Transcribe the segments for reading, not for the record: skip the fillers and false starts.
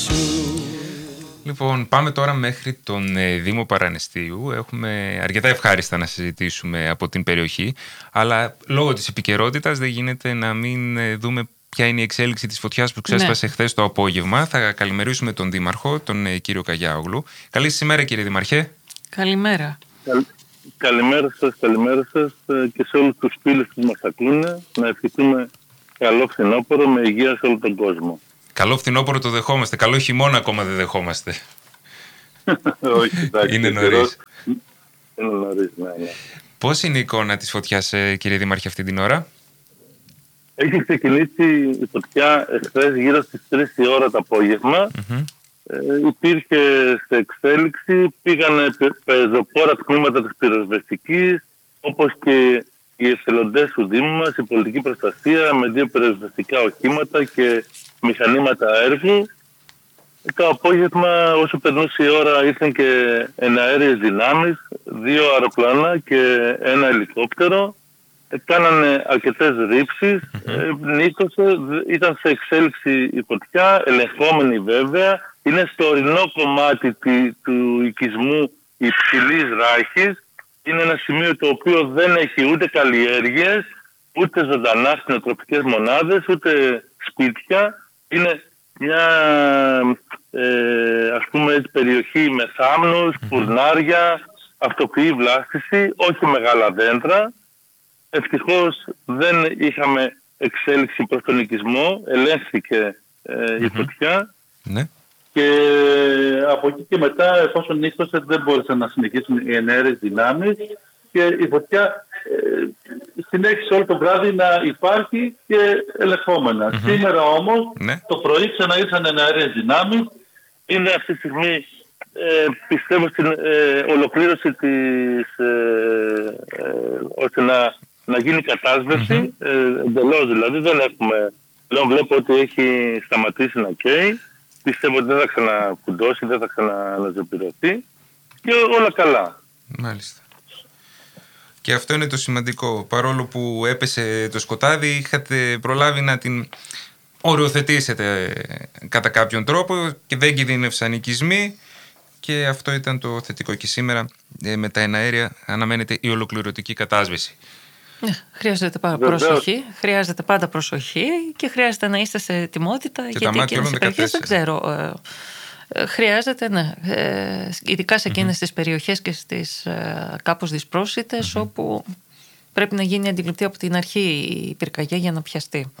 Λοιπόν, πάμε τώρα μέχρι τον Δήμο Παραναιστείου. Έχουμε αρκετά ευχάριστα να συζητήσουμε από την περιοχή, αλλά λόγω της επικαιρότητας δεν γίνεται να μην δούμε ποια είναι η εξέλιξη της φωτιάς που ξέσπασε χθες το απόγευμα. Θα καλημερίσουμε τον Δήμαρχο, τον κύριο Καγιάογλου. Καλή σας ημέρα, κύριε Δήμαρχε. Καλημέρα. Καλημέρα σας και σε όλους τους φίλους που μας ακούνε. Να ευχηθούμε καλό φθινόπωρο με υγεία σε όλο τον κόσμο. Καλό φθινόπωρο το δεχόμαστε. Καλό χειμώνα ακόμα δεν δεχόμαστε. Όχι, εντάξει. Είναι νωρίς. Είναι νωρίς, ναι. Πώς είναι η εικόνα της φωτιάς, κύριε Δήμαρχε, αυτή την ώρα? Έχει ξεκινήσει η φωτιά εχθές γύρω στις 3 η ώρα το απόγευμα. Υπήρχε σε εξέλιξη, πήγανε πεζοπόρα τμήματα της πυροσβεστικής, όπως και οι εθελοντές του Δήμου μας, η πολιτική προστασία με 2 πυροσβεστικά οχήματα και μηχανήματα έργου. Το απόγευμα, όσο περνούσε η ώρα, ήρθαν και εναέριες δυνάμεις, 2 αεροπλάνα και 1 ελικόπτερο. Κάνανε αρκετές ρήψεις, νίκωσε, ήταν σε εξέλιξη η φωτιά, ελεγχόμενη βέβαια. Είναι στο ορεινό κομμάτι του οικισμού υψηλής ράχης. Είναι ένα σημείο το οποίο δεν έχει ούτε καλλιέργειες, ούτε ζωντανά κτηνοτροφικές μονάδες, ούτε σπίτια. Είναι μια ας πούμε περιοχή με θάμνους, φουρνάρια, αυτοποιή βλάστηση, όχι μεγάλα δέντρα. Ευτυχώς δεν είχαμε εξέλιξη προς τον οικισμό, ελέγχθηκε η φωτιά. Ναι. Και από εκεί και μετά, εφόσον νύχτωσε, δεν μπόρεσαν να συνεχίσουν οι εναέρειες δυνάμεις και η φωτιά συνέχισε όλο το βράδυ να υπάρχει και ελεγχόμενα. Σήμερα όμως, το πρωί ξαναήρθαν εναέρειες δυνάμεις. Είναι αυτή τη στιγμή, πιστεύω, στην ολοκλήρωση της, ώστε να γίνει κατάσβεση, εντελώς δηλαδή. Δεν έχουμε, βλέπω ότι έχει σταματήσει να καίει. Πιστεύω ότι δεν θα ξανακουντώσει, δεν θα ξαναζωπηρωθεί και όλα καλά. Μάλιστα. Και αυτό είναι το σημαντικό. Παρόλο που έπεσε το σκοτάδι, είχατε προλάβει να την οριοθετήσετε κατά κάποιον τρόπο και δεν κινδύνευσαν οικισμοί, και αυτό ήταν το θετικό. Και σήμερα με τα εναέρια αναμένεται η ολοκληρωτική κατάσβεση. Χρειάζεται προσοχή, χρειάζεται πάντα προσοχή και χρειάζεται να είστε σε ετοιμότητα, και γιατί εκείνες οι περιοχές δεν ξέρω. Χρειάζεται, ειδικά σε εκείνες τις περιοχές και στις κάπως δυσπρόσιτες, όπου πρέπει να γίνει αντιληπτή από την αρχή η πυρκαγιά για να πιαστεί.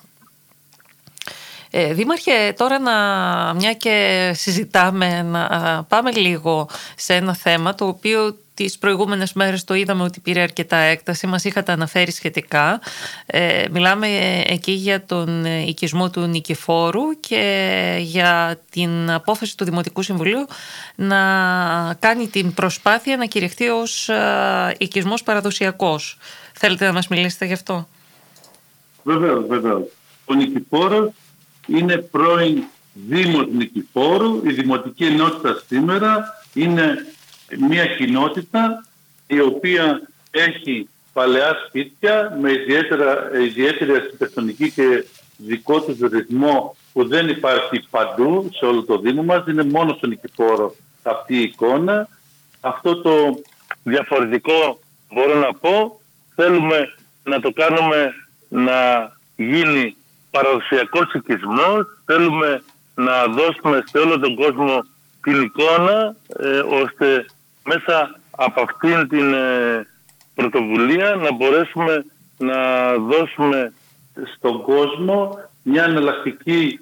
Δήμαρχε, τώρα μια και συζητάμε, να πάμε λίγο σε ένα θέμα το οποίο τις προηγούμενες μέρες το είδαμε ότι πήρε αρκετά έκταση, μας είχατε αναφέρει σχετικά. Μιλάμε εκεί για τον οικισμό του Νικηφόρου και για την απόφαση του Δημοτικού Συμβουλίου να κάνει την προσπάθεια να κηρυχθεί ως οικισμός παραδοσιακός. Θέλετε να μας μιλήσετε γι' αυτό? Βεβαίως. Ο Νικηφόρος είναι πρώην Δήμος Νικηφόρου. Η Δημοτική Ενότητα σήμερα είναι μια κοινότητα η οποία έχει παλαιά σπίτια με ιδιαίτερη αρχιτεκτονική και δικό τους ρυθμό που δεν υπάρχει παντού σε όλο το Δήμο μας. Είναι μόνο στο Νικηφόρο αυτή η εικόνα. Αυτό το διαφορετικό, μπορώ να πω, θέλουμε να το κάνουμε να γίνει παραδοσιακός οικισμός. Θέλουμε να δώσουμε σε όλο τον κόσμο την εικόνα, ώστε μέσα από αυτήν την πρωτοβουλία να μπορέσουμε να δώσουμε στον κόσμο μια εναλλακτική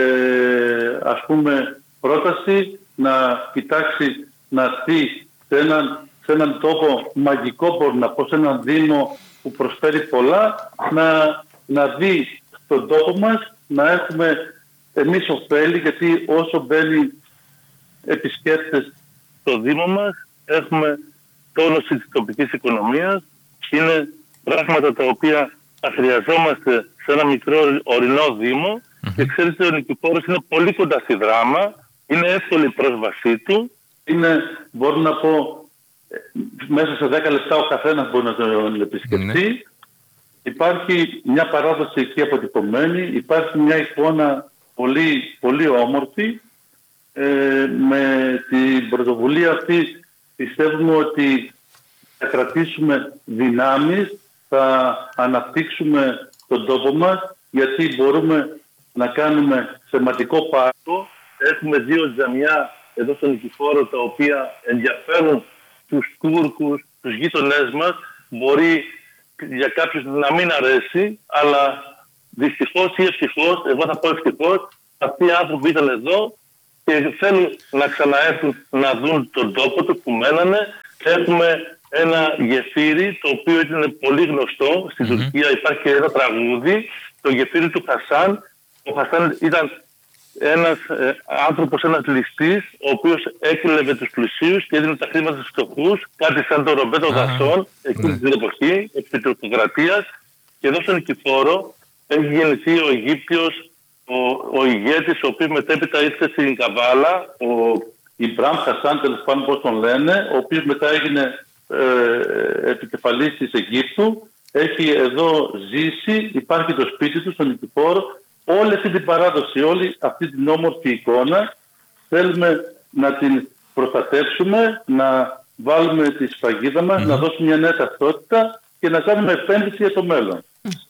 πρόταση να κοιτάξει να έρθει σε έναν τόπο μαγικό, μπορώ να πω, σε έναν Δήμο που προσφέρει πολλά, να δει στον τόπο μας να έχουμε εμείς ωφέλη, γιατί όσο μπαίνει επισκέπτες στο Δήμο μας έχουμε τόνωση της τοπικής οικονομίας. Είναι πράγματα τα οποία θα χρειαζόμαστε σε ένα μικρό ορεινό Δήμο. Και ξέρετε, ο Νικηφόρος είναι πολύ κοντά στη Δράμα, είναι εύκολη η πρόσβασή του. Είναι, μπορώ να πω, μέσα σε 10 λεπτά ο καθένας μπορεί να τον επισκεφτεί. Υπάρχει μια παράδοση εκεί αποτυπωμένη, υπάρχει μια εικόνα πολύ, πολύ όμορφη Με την πρωτοβουλία αυτή πιστεύουμε ότι θα κρατήσουμε δυνάμεις, θα αναπτύξουμε τον τόπο μας, γιατί μπορούμε να κάνουμε θεματικό πάρκο. Έχουμε 2 τζαμιά εδώ στον Νικηφόρο, τα οποία ενδιαφέρουν τους Τούρκους, τους γείτονές μας. Μπορεί για κάποιους να μην αρέσει, αλλά δυστυχώς ή ευτυχώς, εγώ θα πω ευτυχώς, αυτοί οι άνθρωποι ήταν εδώ και θέλουν να ξαναέρθουν να δουν τον τόπο τους που μένανε. Έχουμε ένα γεφύρι, το οποίο ήταν πολύ γνωστό στην Τουρκία. Υπάρχει και ένα τραγούδι, το γεφύρι του Χασάν. Ο Χασάν ήταν ένας άνθρωπος, ένας ληστής, ο οποίος έκλεβε τους πλουσίους και έδινε τα χρήματα στους φτωχούς, κάτι σαν τον Ρομπέτο Γασόν, εκείνη την εποχή, επί τουρκοκρατίας. Και εδώ στον Νικηφόρο έχει γεννηθεί ο Αιγύπτιος, ο ηγέτης, ο οποίος μετέπειτα ήρθε στην Καβάλα, ο Ιμπράμ Χασάν, τέλος πάντων πώς τον λένε, ο οποίος μετά έγινε επικεφαλής της Αιγύπτου. Έχει εδώ ζήσει, υπάρχει το σπίτι του στον Νικηφόρο. Όλη αυτή την παράδοση, όλη αυτή την όμορφη εικόνα θέλουμε να την προστατεύσουμε, να βάλουμε τη σφραγίδα μας, να δώσουμε μια νέα ταυτότητα και να κάνουμε επένδυση για το μέλλον.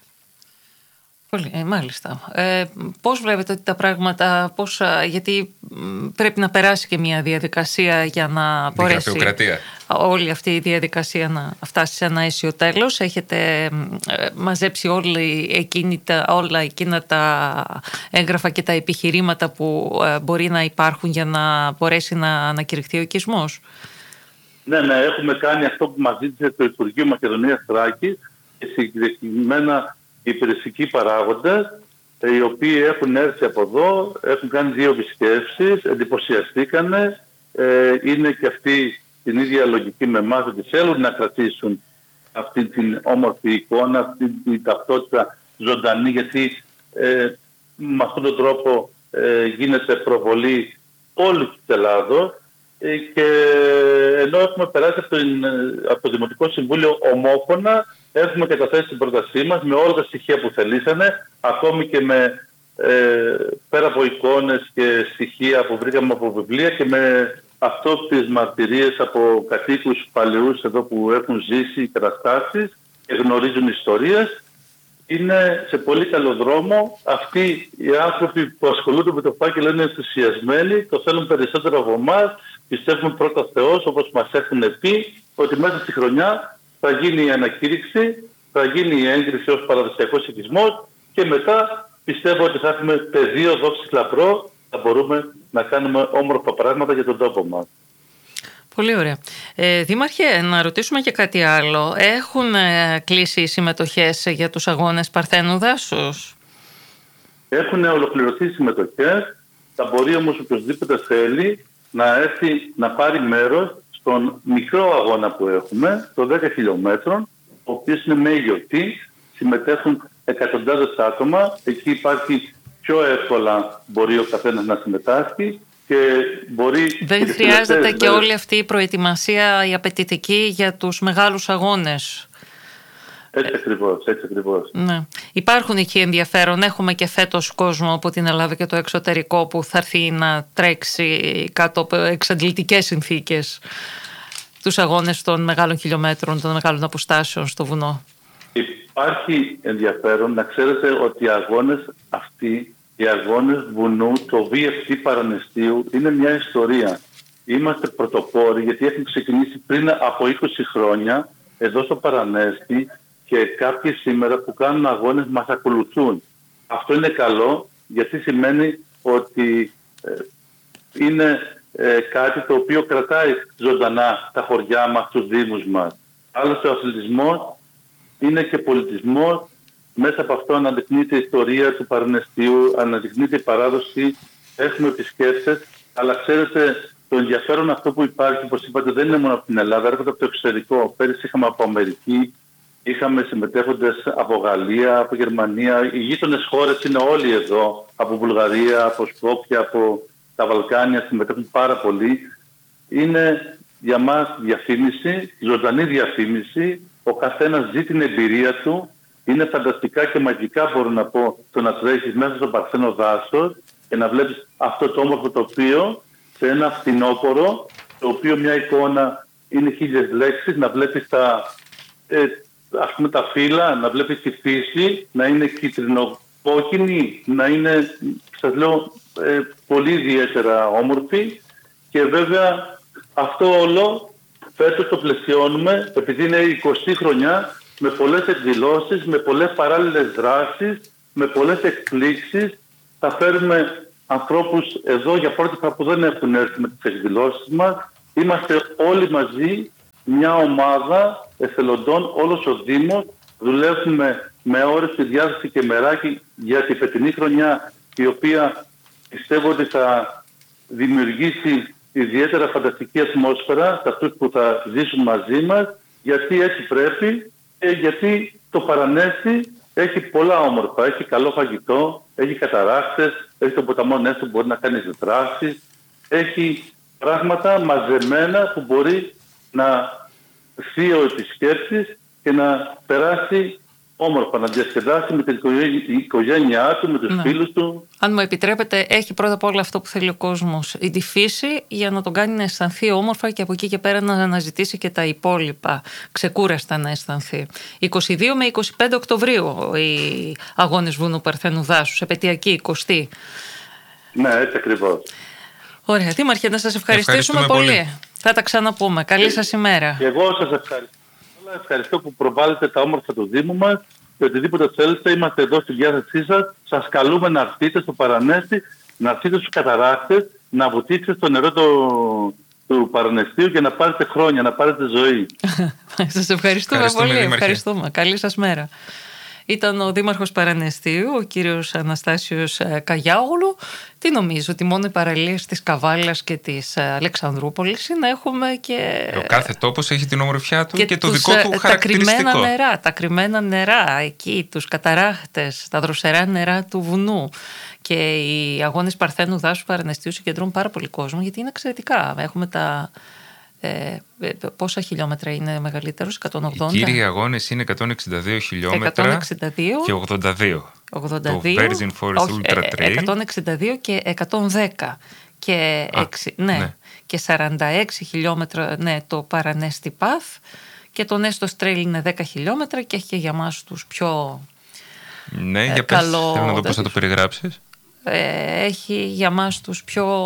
Πολύ, μάλιστα. Πώς βλέπετε ότι τα πράγματα, γιατί πρέπει να περάσει και μια διαδικασία για να μπορέσει όλη αυτή η διαδικασία να φτάσει σε ένα αίσιο τέλος. Έχετε μαζέψει όλα εκείνα τα έγγραφα και τα επιχειρήματα που μπορεί να υπάρχουν για να μπορέσει να ανακηρυχθεί ο οικισμός. Ναι, έχουμε κάνει αυτό που μας ζήτησε το Υπουργείο Μακεδονίας Θράκης και συγκεκριμένα οι υπηρεσικοί παράγοντες, οι οποίοι έχουν έρθει από εδώ, έχουν κάνει 2 επισκέψεις, εντυπωσιαστήκανε, είναι και αυτοί την ίδια λογική με εμάς, ότι θέλουν να κρατήσουν αυτή την όμορφη εικόνα, αυτή την ταυτότητα ζωντανή, γιατί με αυτόν τον τρόπο γίνεται προβολή όλη της Ελλάδος. Και ενώ έχουμε περάσει από το Δημοτικό Συμβούλιο ομόφωνα, έχουμε καταθέσει την πρότασή μας με όλα τα στοιχεία που θελήσανε, ακόμη και με πέρα από εικόνες και στοιχεία που βρήκαμε από βιβλία και με αυτόπτες μαρτυρίες από κατοίκους παλαιούς εδώ που έχουν ζήσει οι καταστάσεις και γνωρίζουν ιστορίες. Είναι σε πολύ καλό δρόμο. Αυτοί οι άνθρωποι που ασχολούνται με το φάκελο είναι ενθουσιασμένοι, το θέλουν περισσότερο από εμάς. Πιστεύουμε πρώτα Θεός, όπως μας έχουν πει, ότι μέσα στη χρονιά θα γίνει η ανακήρυξη, θα γίνει η έγκριση ως παραδοσιακός οικισμός και μετά πιστεύω ότι θα έχουμε πεδίο δόξης λαμπρό, θα μπορούμε να κάνουμε όμορφα πράγματα για τον τόπο μας. Πολύ ωραία. Δήμαρχε, να ρωτήσουμε και κάτι άλλο. Έχουν κλείσει οι συμμετοχές για τους αγώνες Παρθένου Δάσους? Έχουν ολοκληρωθεί οι συμμετοχές. Θα μπορεί όμως οποιοδήποτε θέλει να έρθει να πάρει μέρος στον μικρό αγώνα που έχουμε, το 10 χιλιόμετρων, ο οποίος είναι με γιορτή. Συμμετέχουν εκατοντάδες άτομα. Εκεί υπάρχει πιο εύκολα μπορεί ο καθένας να συμμετάσχει. Και δεν χρειάζεται και όλη αυτή η προετοιμασία, η απαιτητική για τους μεγάλους αγώνες. Έτσι ακριβώς. Ναι. Υπάρχουν εκεί ενδιαφέρον. Έχουμε και φέτος κόσμο από την Ελλάδα και το εξωτερικό που θα έρθει να τρέξει κάτω από εξαντλητικές συνθήκες τους αγώνες των μεγάλων χιλιόμετρων, των μεγάλων αποστάσεων στο βουνό. Υπάρχει ενδιαφέρον. Να ξέρετε ότι οι αγώνες αυτοί, οι αγώνες βουνού, το VFT Παραναιστείου, είναι μια ιστορία. Είμαστε πρωτοπόροι γιατί έχουν ξεκινήσει πριν από 20 χρόνια εδώ στο Παρανέστη και κάποιοι σήμερα που κάνουν αγώνες μας ακολουθούν. Αυτό είναι καλό γιατί σημαίνει ότι είναι κάτι το οποίο κρατάει ζωντανά τα χωριά μας, τους δήμους μας. Άλλωστε ο αθλητισμός είναι και πολιτισμός. Μέσα από αυτό αναδεικνύεται η ιστορία του Παραναιστείου, αναδεικνύεται η παράδοση, έχουμε επισκέπτες, αλλά ξέρετε το ενδιαφέρον αυτό που υπάρχει, όπως είπατε, δεν είναι μόνο από την Ελλάδα, έρχονται από το εξωτερικό. Πέρυσι είχαμε από Αμερική, είχαμε συμμετέχοντες από Γαλλία, από Γερμανία, οι γείτονες χώρες είναι όλοι εδώ, από Βουλγαρία, από Σκόπια, από τα Βαλκάνια, συμμετέχουν πάρα πολύ. Είναι για μας διαφήμιση, ζωντανή διαφήμιση, ο καθένας ζει την εμπειρία του. Είναι φανταστικά και μαγικά, μπορώ να πω, το να τρέχεις μέσα στο Παρθένο Δάσος και να βλέπεις αυτό το όμορφο τοπίο σε ένα φθινόπωρο, το οποίο μια εικόνα είναι 1000 λέξεις, να βλέπεις ας πούμε τα φύλλα, να βλέπεις τη φύση, να είναι κίτρινο-κόκκινη, να είναι, σας λέω, πολύ ιδιαίτερα όμορφη. Και βέβαια αυτό όλο φέτος το πλαισιώνουμε, επειδή είναι η 20η χρονιά, με πολλές εκδηλώσεις, με πολλές παράλληλες δράσεις, με πολλές εκπλήξεις. Θα φέρουμε ανθρώπους εδώ για πρώτη φορά που δεν έχουν έρθει με τις εκδηλώσεις μας. Είμαστε όλοι μαζί, μια ομάδα εθελοντών, όλος ο Δήμος. Δουλεύουμε με ώρες στη διάθεση και μεράκι για τη φετινή χρονιά, η οποία πιστεύω ότι θα δημιουργήσει ιδιαίτερα φανταστική ατμόσφαιρα σε αυτούς που θα ζήσουν μαζί μας, γιατί έτσι πρέπει, γιατί το Παρανέστη έχει πολλά όμορφα. Έχει καλό φαγητό, έχει καταράχτες, έχει τον ποταμό Νέστο που μπορεί να κάνει δράσεις, έχει πράγματα μαζεμένα που μπορεί να φύγει ο επισκέπτης και να περάσει όμορφα, να διασκεδάσει με την οικογένειά του, με τους φίλους του. Αν μου επιτρέπετε, έχει πρώτα απ' όλα αυτό που θέλει ο κόσμος, τη φύση, για να τον κάνει να αισθανθεί όμορφα και από εκεί και πέρα να αναζητήσει και τα υπόλοιπα, ξεκούραστα να αισθανθεί. 22 με 25 Οκτωβρίου οι αγώνες Βουνού Παρθένου Δάσους, επαιτειακή 20η. Ναι, έτσι ακριβώς. Ωραία, Δήμαρχε, να σας ευχαριστήσουμε πολύ. Θα τα ξαναπούμε. Καλή σας ημέρα. Και εγώ σας ευχαριστώ. Ευχαριστώ που προβάλλετε τα όμορφα του Δήμου μας και οτιδήποτε θέλετε, είμαστε εδώ στη διάθεσή σας. Σας καλούμε να έρθετε στο Παρανέστη, να έρθετε στους καταράχτες, να βουτήξετε στο νερό του Παρανεστίου και να πάρετε χρόνια, να πάρετε ζωή. Σας ευχαριστούμε πολύ. Ευχαριστούμε. Καλή σας μέρα. Ήταν ο Δήμαρχος Παρανεστίου, ο κύριος Αναστάσιος Καγιάογλου. Τι νομίζω, ότι μόνο οι παραλίες της Καβάλας και της Αλεξανδρούπολης είναι, έχουμε και... Ο κάθε τόπος έχει την ομορφιά του και το δικό του χαρακτηριστικό. Τα κρυμμένα νερά εκεί, τους καταράχτες, τα δροσερά νερά του βουνού. Και οι αγώνες Παρθένου Δάσου Παρανεστίου συγκεντρώνουν πάρα πολύ κόσμο, γιατί είναι εξαιρετικά. Έχουμε τα... πόσα χιλιόμετρα είναι μεγαλύτερος, 180? Οι κύριοι αγώνες είναι 162 χιλιόμετρα 162, και 82. Το Virgin Forest Ultra Trail. 162 και 110 και, και 46 χιλιόμετρα το Παρανέστη Path, και το Νέστος Trail είναι 10 χιλιόμετρα και έχει και για μας τους πιο για πες, θέλω να δω πώς θα το περιγράψεις. Έχει για μας τους πιο...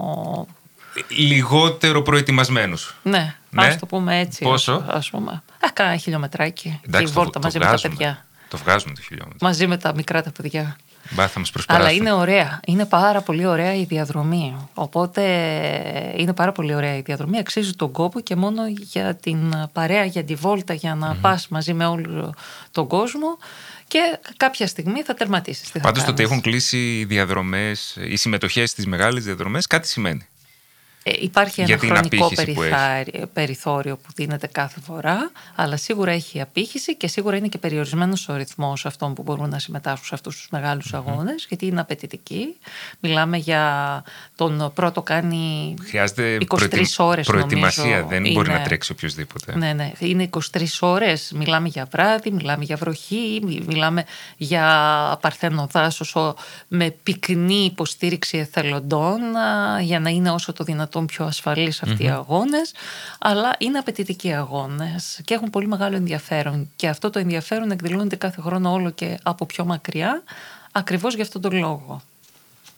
λιγότερο προετοιμασμένους. Ναι, ας το πούμε έτσι. Πόσο? Ας πούμε. Κάνα χιλιομετράκι. Εντάξει, και η βόλτα μαζί με τα παιδιά. Το βγάζουμε το χιλιόμετρο. Μαζί με τα μικρά τα παιδιά. Μπα, θα μας προσπεράσουν. Αλλά είναι ωραία. Είναι πάρα πολύ ωραία η διαδρομή. Οπότε είναι πάρα πολύ ωραία η διαδρομή. Αξίζει τον κόπο και μόνο για την παρέα, για τη βόλτα, για να πας μαζί με όλο τον κόσμο. Και κάποια στιγμή θα τερματίσεις. Πάντως το ότι έχουν κλείσει οι διαδρομές, οι συμμετοχές στις μεγάλες διαδρομές, κάτι σημαίνει. Υπάρχει ένα χρονικό περιθώριο που δίνεται κάθε φορά, αλλά σίγουρα έχει απήχηση και σίγουρα είναι και περιορισμένος ο ρυθμός αυτών που μπορούν να συμμετάσχουν σε αυτούς τους μεγάλους αγώνες, γιατί είναι απαιτητικοί. Μιλάμε για τον πρώτο κάνει 23 ώρες προετοιμασία, νομίζω, δεν μπορεί να τρέξει οποιοδήποτε. Ναι, είναι 23 ώρες. Μιλάμε για βράδυ, μιλάμε για βροχή, μιλάμε για Παρθένο δάσος με πυκνή υποστήριξη εθελοντών, για να είναι όσο το δυνατόν πιο ασφαλείς αυτοί οι αγώνες, αλλά είναι απαιτητικοί αγώνες και έχουν πολύ μεγάλο ενδιαφέρον, και αυτό το ενδιαφέρον εκδηλώνεται κάθε χρόνο όλο και από πιο μακριά, ακριβώς για αυτόν τον λόγο.